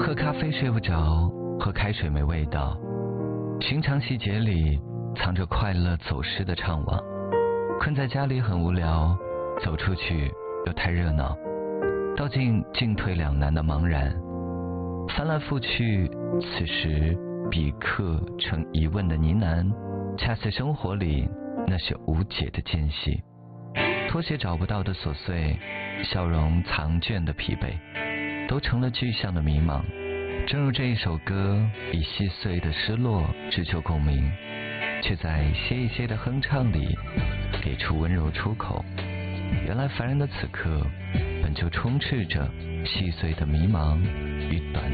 喝咖啡睡不着，喝开水没味道。寻常细节里藏着快乐走失的怅惘。困在家里很无聊，走出去又太热闹，道尽进退两难的茫然。翻来覆去，此时彼刻成疑问的呢喃，恰似生活里那些无解的间隙。拖鞋找不到的琐碎，笑容藏卷的疲惫，都成了具象的迷茫。正如这一首歌，以细碎的失落只求共鸣，却在歇一歇的哼唱里给出温柔出口。原来凡人的此刻本就充斥着细碎的迷茫与短